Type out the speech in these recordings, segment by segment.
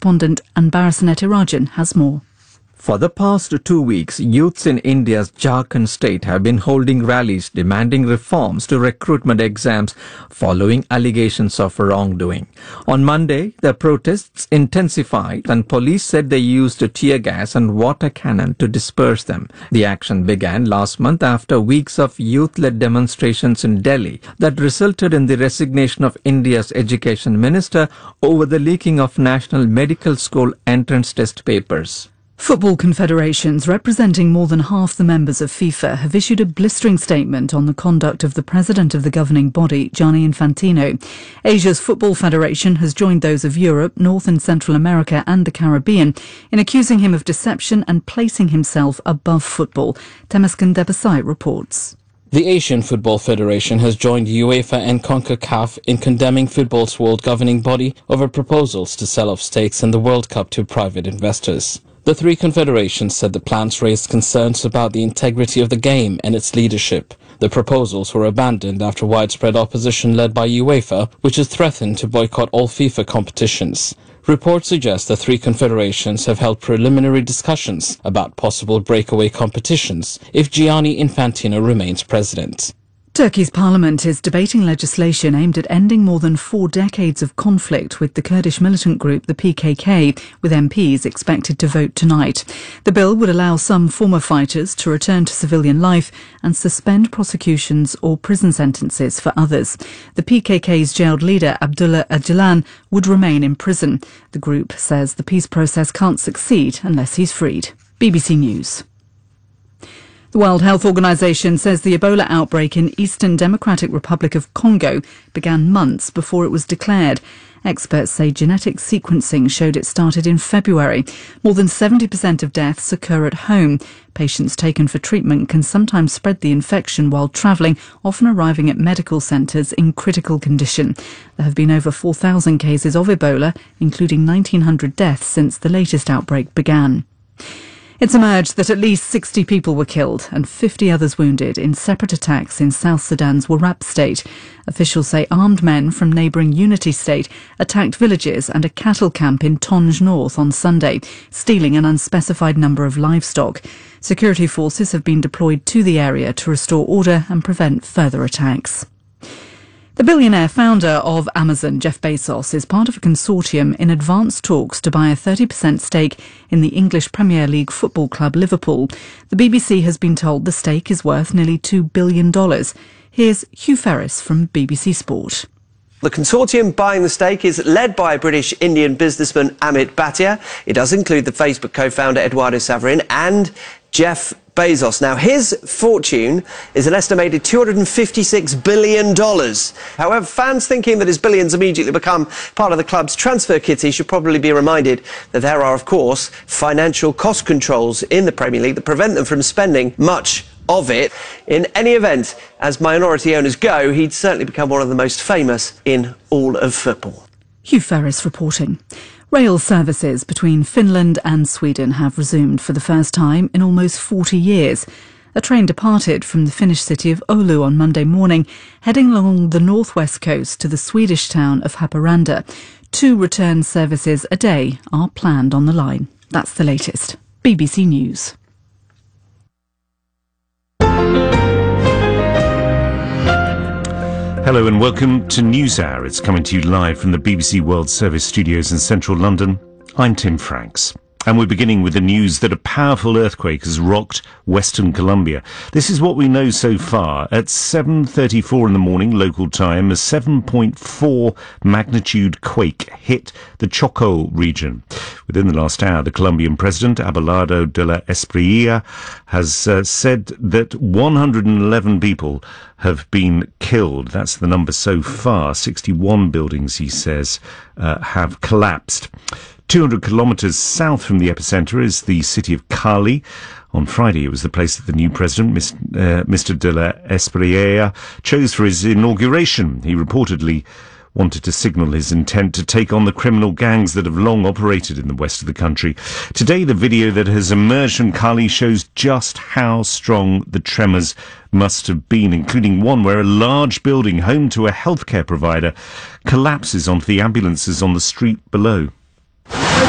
correspondent Anbarasanet Irajan has more. For the past 2 weeks, youths in India's Jharkhand state have been holding rallies demanding reforms to recruitment exams following allegations of wrongdoing. On Monday, the protests intensified and police said they used tear gas and water cannon to disperse them. The action began last month after weeks of youth-led demonstrations in Delhi that resulted in the resignation of India's education minister over the leaking of National Medical School entrance test papers. Football confederations representing more than half the members of FIFA have issued a blistering statement on the conduct of the president of the governing body, Gianni Infantino. Asia's Football Federation has joined those of Europe, North and Central America and the Caribbean in accusing him of deception and placing himself above football. Temesgen Debasai reports. The Asian Football Federation has joined UEFA and CONCACAF in condemning football's world governing body over proposals to sell off stakes in the World Cup to private investors. The three confederations said the plans raised concerns about the integrity of the game and its leadership. The proposals were abandoned after widespread opposition led by UEFA, which has threatened to boycott all FIFA competitions. Reports suggest the three confederations have held preliminary discussions about possible breakaway competitions if Gianni Infantino remains president. Turkey's parliament is debating legislation aimed at ending more than 4 decades of conflict with the Kurdish militant group, the PKK, with MPs expected to vote tonight. The bill would allow some former fighters to return to civilian life and suspend prosecutions or prison sentences for others. The PKK's jailed leader, Abdullah Öcalan, would remain in prison. The group says the peace process can't succeed unless he's freed. BBC News. The World Health Organization says the Ebola outbreak in Eastern Democratic Republic of Congo began months before it was declared. Experts say genetic sequencing showed it started in February. More than 70% of deaths occur at home. Patients taken for treatment can sometimes spread the infection while travelling, often arriving at medical centres in critical condition. There have been over 4,000 cases of Ebola, including 1,900 deaths since the latest outbreak began. It's emerged that at least 60 people were killed and 50 others wounded in separate attacks in South Sudan's Warrap state. Officials say armed men from neighbouring Unity state attacked villages and a cattle camp in Tonj North on Sunday, stealing an unspecified number of livestock. Security forces have been deployed to the area to restore order and prevent further attacks. The billionaire founder of Amazon, Jeff Bezos, is part of a consortium in advanced talks to buy a 30% stake in the English Premier League football club Liverpool. The BBC has been told the stake is worth nearly $2 billion. Here's Hugh Ferris from BBC Sport. The consortium buying the stake is led by British-Indian businessman Amit Bhatia. It does include the Facebook co-founder Eduardo Saverin and Jeff Bezos. Now, his fortune is an estimated $256 billion. However, fans thinking that his billions immediately become part of the club's transfer kitty should probably be reminded that there are, of course, financial cost controls in the Premier League that prevent them from spending much of it. In any event, as minority owners go, he'd certainly become one of the most famous in all of football. Hugh Ferris reporting. Rail services between Finland and Sweden have resumed for the first time in almost 40 years. A train departed from the Finnish city of Oulu on Monday morning, heading along the northwest coast to the Swedish town of Haparanda. 2 return services a day are planned on the line. That's the latest. BBC News. Hello and welcome to NewsHour. It's coming to you live from the BBC World Service studios in central London. I'm Tim Franks. And we're beginning with the news that a powerful earthquake has rocked Western Colombia. This is what we know so far. At 7:34 in the morning local time, a 7.4 magnitude quake hit the Chocó region. Within the last hour, the Colombian president, Abelardo de la Espriella, has said that 111 people have been killed. That's the number so far. 61 buildings, he says, have collapsed. 200 kilometres south from the epicentre is the city of Cali. On Friday, it was the place that the new president, Mr. de la Espriella, chose for his inauguration. He reportedly wanted to signal his intent to take on the criminal gangs that have long operated in the west of the country. Today, the video that has emerged from Cali shows just how strong the tremors must have been, including one where a large building home to a healthcare provider collapses onto the ambulances on the street below.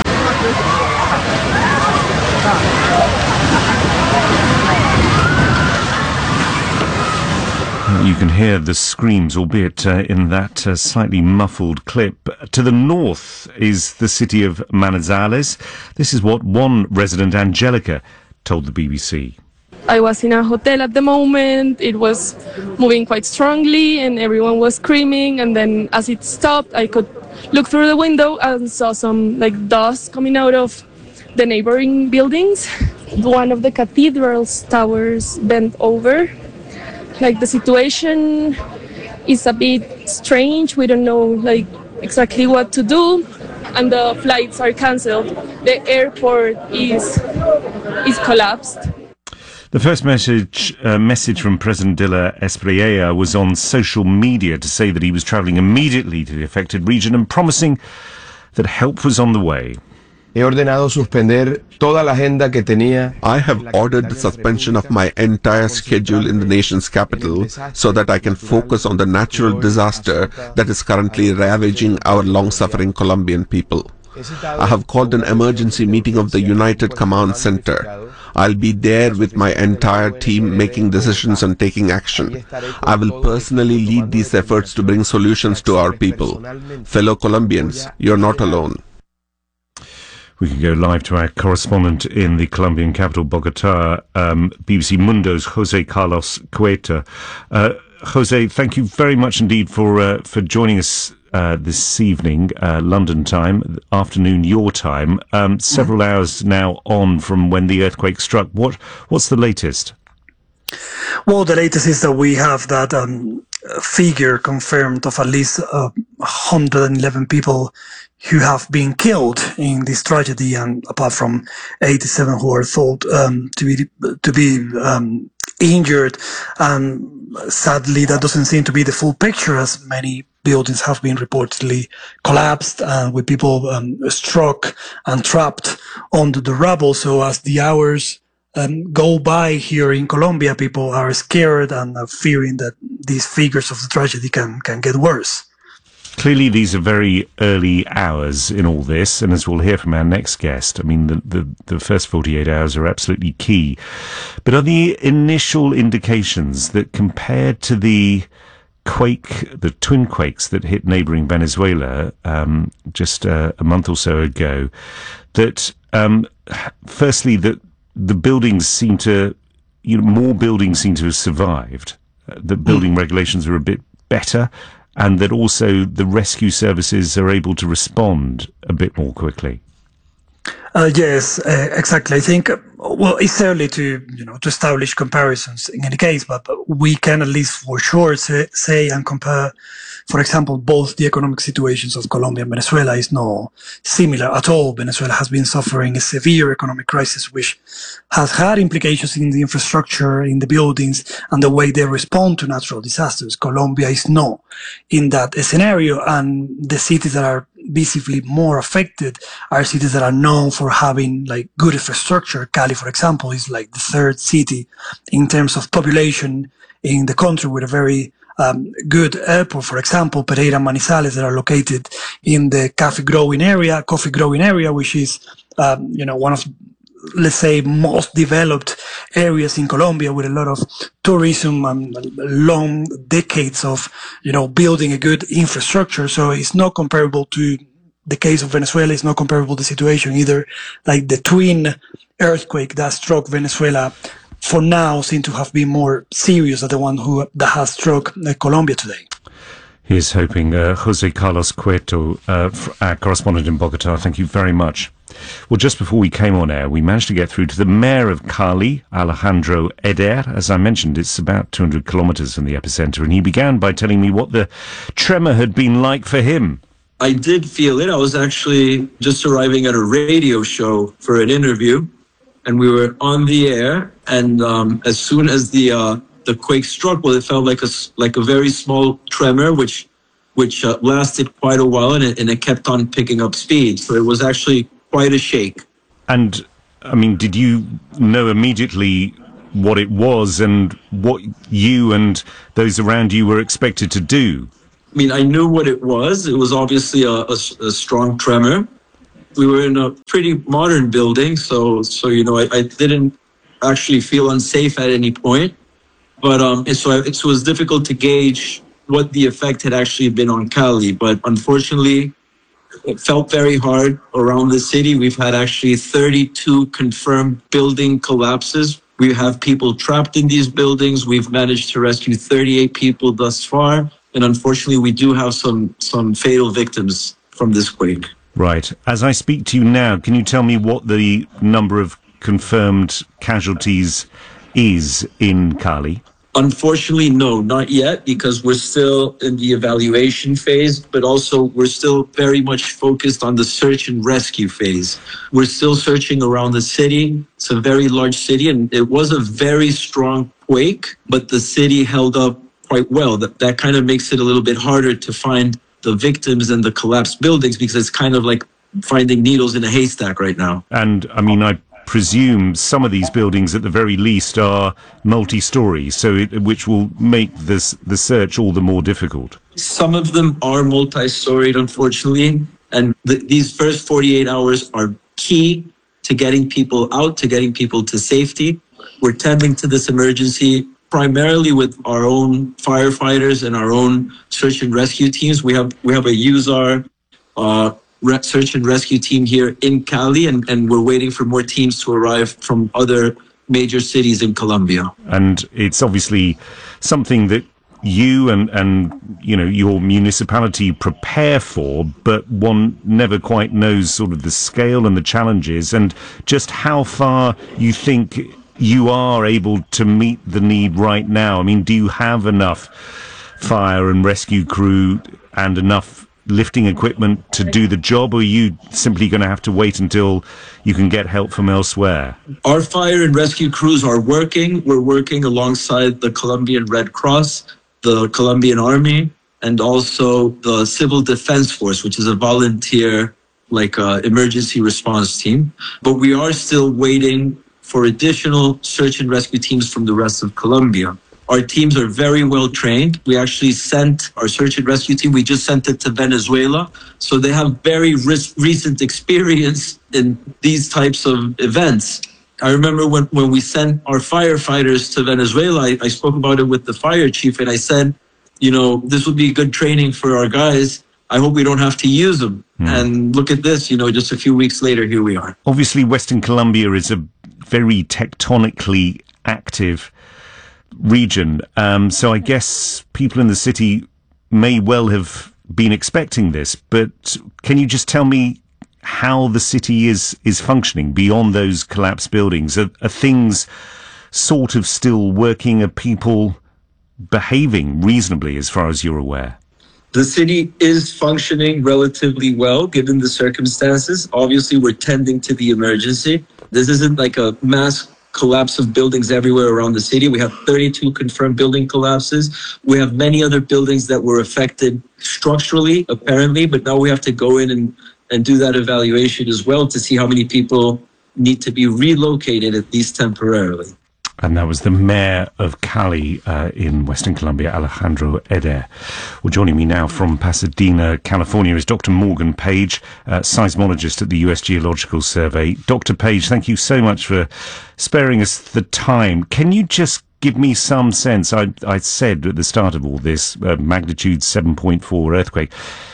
You can hear the screams, albeit in that slightly muffled clip. To the north is the city of Manizales. This is what one resident, Angelica, told the BBC. I was in a hotel at the moment. It was moving quite strongly and everyone was screaming. And then as it stopped, I could look through the window and saw some dust coming out of the neighboring buildings. One of the cathedral's towers bent over. The situation is a bit strange. We don't know exactly what to do, and the flights are cancelled. The airport is collapsed. The first message from President de la Espriella was on social media to say that he was travelling immediately to the affected region and promising that help was on the way. He ordenado suspender toda la agenda que tenía. I have ordered the suspension of my entire schedule in the nation's capital so that I can focus on the natural disaster that is currently ravaging our long-suffering Colombian people. I have called an emergency meeting of the United Command Center. I'll be there with my entire team making decisions and taking action. I will personally lead these efforts to bring solutions to our people. Fellow Colombians, you're not alone. We can go live to our correspondent in the Colombian capital, Bogotá, BBC Mundo's Jose Carlos Cueto. Jose, thank you very much indeed for joining us this evening, London time, afternoon your time, several hours now on from when the earthquake struck. What's the latest? Well, the latest is that we have that figure confirmed of at least 111 people who have been killed in this tragedy, and apart from 87 who are thought to be injured. Sadly, that doesn't seem to be the full picture, as many buildings have been reportedly collapsed with people struck and trapped under the rubble. So as the hours go by here in Colombia, people are scared and are fearing that these figures of the tragedy can get worse. Clearly, these are very early hours in all this, and as we'll hear from our next guest, I mean, the first 48 hours are absolutely key. But are the initial indications that compared to the twin quakes that hit neighbouring Venezuela just a month or so ago, that firstly that the buildings seem to, more buildings seem to have survived, that building regulations are a bit better, and that also the rescue services are able to respond a bit more quickly? Yes, exactly. I think, well, it's early to establish comparisons in any case, but we can at least for sure say and compare, for example, both the economic situations of Colombia and Venezuela is not similar at all. Venezuela has been suffering a severe economic crisis, which has had implications in the infrastructure, in the buildings, and the way they respond to natural disasters. Colombia is not in that scenario, and the cities that are visibly more affected are cities that are known for having good infrastructure. Cali, for example, is the third city in terms of population in the country, with a very good airport. For example, Pereira and Manizales, that are located in the coffee growing area, which is one of, let's say, most developed areas in Colombia, with a lot of tourism and long decades of, building a good infrastructure. So it's not comparable to the case of Venezuela. It's not comparable to the situation either. The twin earthquake that struck Venezuela for now seem to have been more serious than the one that has struck Colombia today. Here's hoping Jose Carlos Cueto, our correspondent in Bogotá. Thank you very much. Well, just before we came on air, we managed to get through to the mayor of Cali, Alejandro Eder. As I mentioned, it's about 200 kilometers from the epicenter, and he began by telling me what the tremor had been like for him. I did feel it. I was actually just arriving at a radio show for an interview, and we were on the air, and as soon as the quake struck, well, it felt like a very small tremor, which lasted quite a while, and it kept on picking up speed. So it was actually quite a shake. And, I mean, did you know immediately what it was and what you and those around you were expected to do? I mean, I knew what it was. It was obviously a strong tremor. We were in a pretty modern building, so you know, I didn't actually feel unsafe at any point. But it was difficult to gauge what the effect had actually been on Cali. But unfortunately, it felt very hard around the city. We've had actually 32 confirmed building collapses. We have people trapped in these buildings. We've managed to rescue 38 people thus far. And unfortunately, we do have some fatal victims from this quake. Right. As I speak to you now, can you tell me what the number of confirmed casualties is in Cali? Unfortunately, no, not yet, because we're still in the evaluation phase, but also we're still very much focused on the search and rescue phase. We're still searching around the city. It's a very large city, and it was a very strong quake, but the city held up quite well. That kind of makes it a little bit harder to find the victims in the collapsed buildings, because it's kind of like finding needles in a haystack right now. And I mean, I presume some of these buildings at the very least are multi-story, which will make the search all the more difficult. Some of them are multi-storied, unfortunately, and these first 48 hours are key to getting people out, to getting people to safety. We're tending to this emergency primarily with our own firefighters and our own search and rescue teams. We have a USAR search and rescue team here in Cali, and we're waiting for more teams to arrive from other major cities in Colombia. And it's obviously something that you and you know, your municipality prepare for, but one never quite knows sort of the scale and the challenges and just how far you think you are able to meet the need right now. I mean, do you have enough fire and rescue crew and enough lifting equipment to do the job, or are you simply going to have to wait until you can get help from elsewhere? Our fire and rescue crews are working. We're working alongside the Colombian Red Cross, the Colombian Army, and also the Civil Defense Force, which is a volunteer, emergency response team. But we are still waiting for additional search and rescue teams from the rest of Colombia. Our teams are very well trained. We actually sent our search and rescue team, we just sent it to Venezuela. So they have very recent experience in these types of events. I remember when we sent our firefighters to Venezuela, I spoke about it with the fire chief, and I said, you know, this would be good training for our guys. I hope we don't have to use them. And look at this, you know, just a few weeks later, here we are. Obviously, Western Colombia is a very tectonically active region. So I guess people in the city may well have been expecting this, but can you just tell me how the city is functioning beyond those collapsed buildings? Are things sort of still working? Are people behaving reasonably as far as you're aware? The city is functioning relatively well given the circumstances. Obviously, we're tending to the emergency. This isn't like a mass collapse of buildings everywhere around the city. We have 32 confirmed building collapses. We have many other buildings that were affected structurally, apparently, but now we have to go in and do that evaluation as well to see how many people need to be relocated, at least temporarily. And that was the mayor of Cali in Western Colombia, Alejandro Eder. Well, joining me now from Pasadena, California, is Dr. Morgan Page, seismologist at the U.S. Geological Survey. Dr. Page, thank you so much for sparing us the time. Can you just give me some sense? I said at the start of all this, magnitude 7.4 earthquake.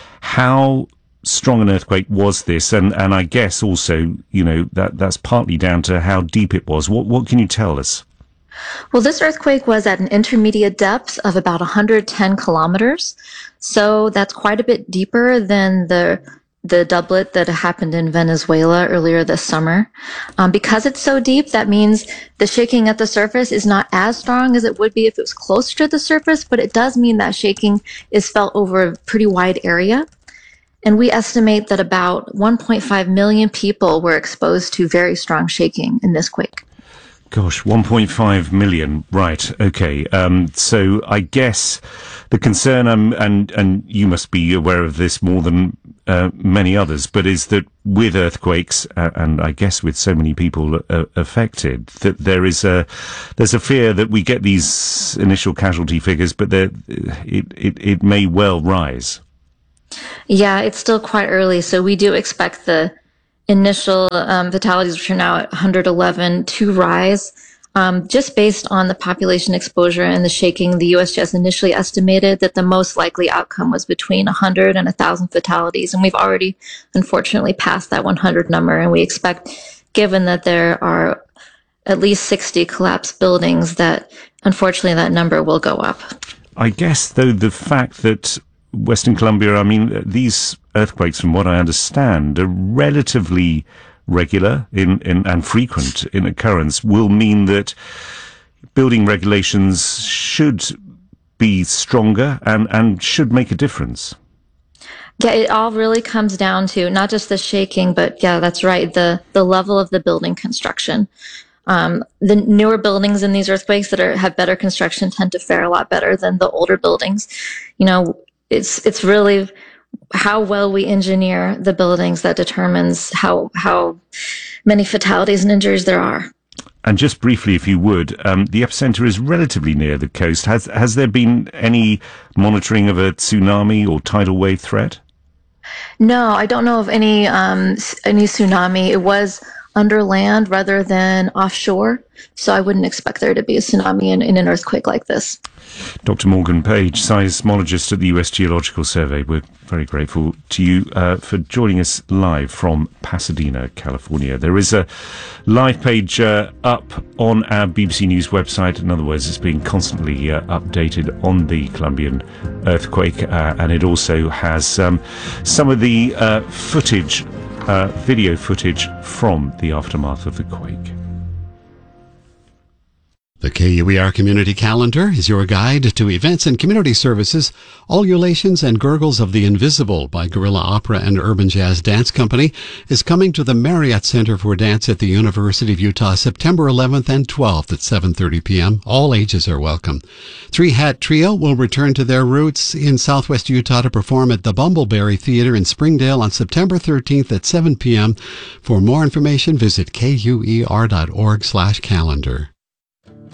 How strong an earthquake was this? And I guess also, you know, that's partly down to how deep it was. What can you tell us? Well, this earthquake was at an intermediate depth of about 110 kilometers. So that's quite a bit deeper than the doublet that happened in Venezuela earlier this summer. Because it's so deep, that means the shaking at the surface is not as strong as it would be if it was closer to the surface, but it does mean that shaking is felt over a pretty wide area. And we estimate that about 1.5 million people were exposed to very strong shaking in this quake. Gosh, 1.5 million. Right. Okay. So I guess the concern, and you must be aware of this more than many others, but is that with earthquakes, and I guess with so many people affected, that there's a fear that we get these initial casualty figures, but it may well rise. Yeah, it's still quite early, so we do expect the initial fatalities, which are now at 111, to rise. Just based on the population exposure and the shaking, the USGS initially estimated that the most likely outcome was between 100 and 1,000 fatalities. And we've already, unfortunately, passed that 100 number. And we expect, given that there are at least 60 collapsed buildings, that unfortunately that number will go up. I guess, though, the fact that Western Colombia, I mean, these earthquakes, from what I understand, are relatively regular and frequent in occurrence, will mean that building regulations should be stronger and should make a difference. Yeah, it all really comes down to not just the shaking, but yeah, that's right, the level of the building construction. The newer buildings in these earthquakes that have better construction tend to fare a lot better than the older buildings. You know, it's really how well we engineer the buildings that determines how many fatalities and injuries there are. And just briefly, if you would, the epicenter is relatively near the coast. Has there been any monitoring of a tsunami or tidal wave threat? No, I don't know of any tsunami. It was under land rather than offshore, so I wouldn't expect there to be a tsunami in an earthquake like this. Dr. Morgan Page, seismologist at the US Geological Survey, we're very grateful to you for joining us live from Pasadena, California. There is a live page up on our BBC News website. In other words, it's being constantly updated on the Colombian earthquake, and it also has some of the footage, video footage from the aftermath of the quake. The KUER Community Calendar is your guide to events and community services. Ululations and Gurgles of the Invisible by Guerrilla Opera and Urban Jazz Dance Company is coming to the Marriott Center for Dance at the University of Utah September 11th and 12th at 7:30 p.m. All ages are welcome. Three Hat Trio will return to their roots in Southwest Utah to perform at the Bumbleberry Theater in Springdale on September 13th at 7 p.m. For more information, visit kuer.org/calendar.